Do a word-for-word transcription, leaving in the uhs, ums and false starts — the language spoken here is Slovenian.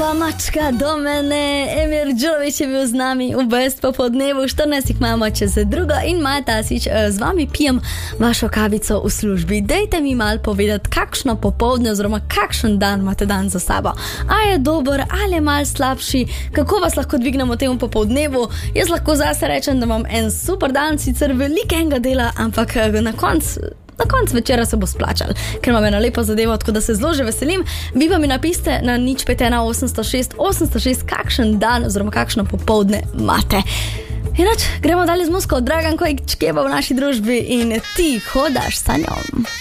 Mala mačka do mene, Emir Đurović je bil z nami v bistvu po dnevu, štirinajst imamo čez drugo in Maja Tasić, z vami pijem vašo kavico v službi. Dejte mi malo povedati, kakšno popoldne oziroma kakšen dan imate dan za sabo. A je dober ali je malo slabši, kako vas lahko dvignemo temu popoldnevu. Jaz lahko zase rečem, da imam en super dan, sicer velikega dela, ampak na koncu Na koncu večera se bo splačal, ker imam eno lepo zadevo, tako da se zelo že veselim. Vi pa mi napište na nič pet ena osemsto šest osemsto šest, kakšen dan oziroma kakšno popoldne imate. Inač, gremo dalje z muziko. Dragan Kojić je v naši družbi in Ti hodaš sa njom.